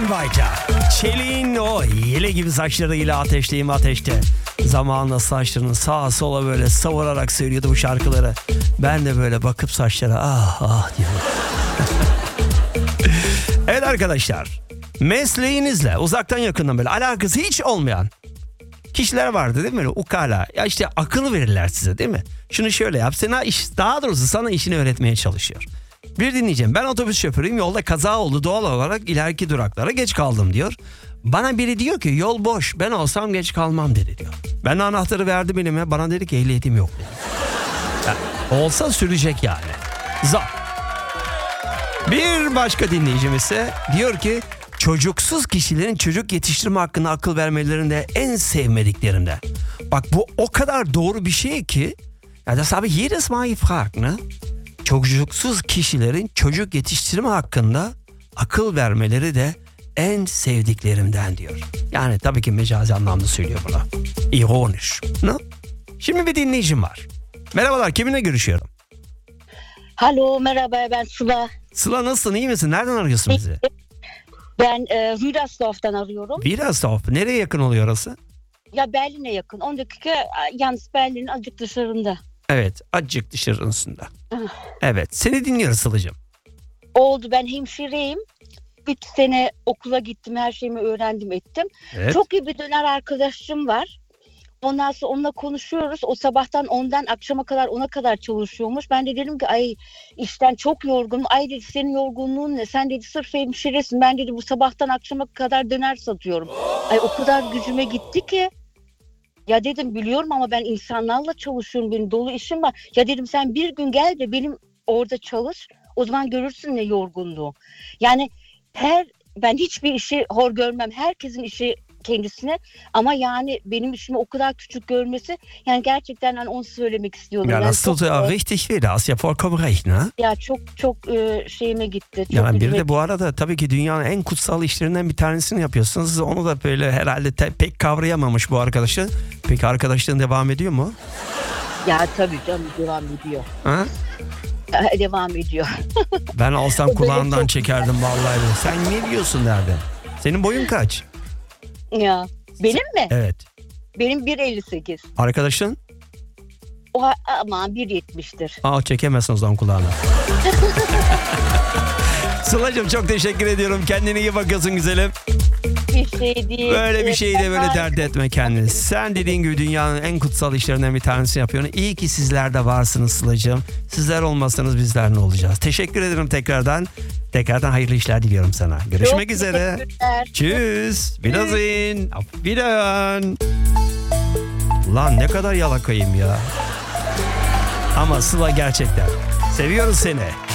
Bayta. Çelik'in o yele gibi saçlarıyla ateşteyim ateşte. Zamanla saçlarını sağa sola böyle savurarak söylüyordu bu şarkıları. Ben de böyle bakıp saçlara ah ah diyorum. Evet arkadaşlar. Mesleğinizle uzaktan yakından böyle alakası hiç olmayan kişiler vardı değil mi? Böyle ukala. Ya işte akıl verirler size değil mi? Şunu şöyle yap. Daha doğrusu sana işini öğretmeye çalışıyor. Bir dinleyeceğim. Ben otobüs şoförüyüm. Yolda kaza oldu. Doğal olarak ileriki duraklara geç kaldım diyor. Bana biri diyor ki yol boş. Ben olsam geç kalmam dedi diyor. Ben anahtarı verdim elime. Bana dedi ki ehliyetim yok dedi. Yani, olsa sürecek yani. Zor. Bir başka dinleyicim ise diyor ki çocuksuz kişilerin çocuk yetiştirme hakkında akıl vermelerinde en sevmediklerimden. Bak bu o kadar doğru bir şey ki ya das habe ich jedes Mal gefragt, ne? Çocuksuz kişilerin çocuk yetiştirme hakkında akıl vermeleri de en sevdiklerimden diyor. Yani tabii ki mecazi anlamda söylüyor buna. İroniş. Ne? Şimdi bir dinleyicim var. Merhabalar, kiminle görüşüyorum? Alo, merhaba, ben Sıla. Sıla nasılsın, iyi misin? Nereden arıyorsun bizi? Ben Wiedersdorf'tan arıyorum. Wiedersdorf. Nereye yakın oluyor orası? Ya Berlin'e yakın. 10 dakika yalnız Berlin'in azıcık dışarında. Evet, azıcık dışarısında. Evet, seni dinliyoruz Sıla'cığım. Oldu, ben hemşireyim. 3 sene okula gittim, her şeyimi öğrendim ettim. Evet. Çok iyi bir döner arkadaşım var. Ondan sonra onunla konuşuyoruz. O sabahtan 10'dan akşama kadar 10'a kadar çalışıyormuş. Ben de dedim ki ay işten çok yorgunum. Ay dedi senin yorgunluğun ne? Sen dedi sırf hemşiresin. Ben dedi bu sabahtan akşama kadar döner satıyorum. Ay o kadar gücüme gitti ki. Ya dedim biliyorum ama ben insanlarla çalışıyorum. Benim dolu işim var. Ya dedim sen bir gün gel de benim orada çalış. O zaman görürsün ne yorgunluğu. Yani ben hiçbir işi hor görmem. Herkesin işi kendisine ama yani benim işimi o kadar küçük görmesi yani gerçekten hani onu söylemek istiyordum. Ja, yani das tut ja richtig weh. Da hast ja vollkommen recht, ne? Ya çok şeyime gitti. Çok Yani bir gücüme de bu arada tabii ki dünyanın en kutsal işlerinden bir tanesini yapıyorsunuz. Onu da böyle herhalde pek kavrayamamış bu arkadaşı. Peki arkadaşlığın devam ediyor mu? Ya tabii canım devam ediyor. Ha? Devam ediyor. Ben alsam O böyle kulağından çok çekerdim vallahi. Sen ne diyorsun derdim. Senin boyun kaç? Ya benim mi? Evet. Benim 1.58. Arkadaşın? O ama 1.70'tir. Aa çekemezsin o zaman kulağına. Sıla'cığım çok teşekkür ediyorum. Kendine iyi bakıyorsun güzelim. Bir şey değil. Böyle bir şeyi de böyle dert etme kendini. Sen dediğin gibi dünyanın en kutsal işlerinden bir tanesini yapıyorsun. İyi ki sizler de varsınız Sıla'cığım. Sizler olmasanız bizler ne olacağız? Teşekkür ederim tekrardan. Tekrardan hayırlı işler diliyorum sana. Görüşmek üzere. Tschüss. Wiedersehen. Auf Wiederhören. Lan ne kadar yalakayım ya. Ama Sıla gerçekten. Seviyoruz seni.